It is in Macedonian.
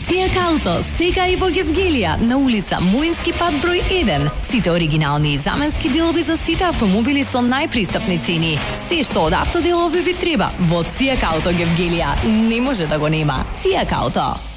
Сијак Ауто, сега и во Гевгелија, на улица Муински пат број 1. Сите оригинални и заменски делови за сите автомобили со најпристапни цени. Се што од автоделови ви треба, во Сијак Ауто Гевгелија не може да го нема. Сијак Ауто.